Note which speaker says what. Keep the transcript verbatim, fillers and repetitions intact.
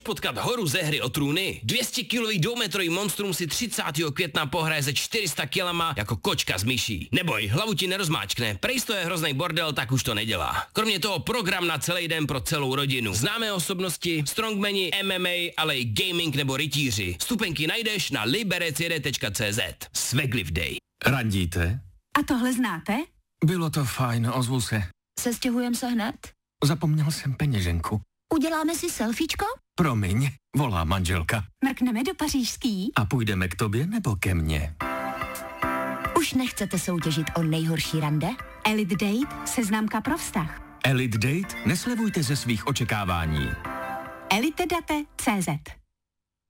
Speaker 1: Potkat horu ze Hry o trůny. dvě stě kilový dvoumetrový monstrum si třicátého května pohraje se čtyři sta kilama jako kočka z myší. Neboj, hlavu ti nerozmáčkne, prej to je hrozný bordel, tak už to nedělá. Kromě toho program na celý den pro celou rodinu. Známé osobnosti, strongmani, M M A, ale i gaming nebo rytíři. Vstupenky najdeš na liberecjede tečka cé zet. Svegliv Day.
Speaker 2: Randíte?
Speaker 3: A tohle znáte?
Speaker 2: Bylo to fajn, ozvu se.
Speaker 3: Sestěhujem se hned?
Speaker 2: Zapomněl jsem peněženku.
Speaker 3: Uděláme si selfiečko?
Speaker 2: Promiň, volá manželka.
Speaker 3: Mrkneme do pařížský?
Speaker 2: A půjdeme k tobě nebo ke mně?
Speaker 3: Už nechcete soutěžit o nejhorší rande? Elite Date, seznamka pro vztah.
Speaker 2: Elite Date? Neslevujte ze svých očekávání.
Speaker 3: elite date tečka cé zet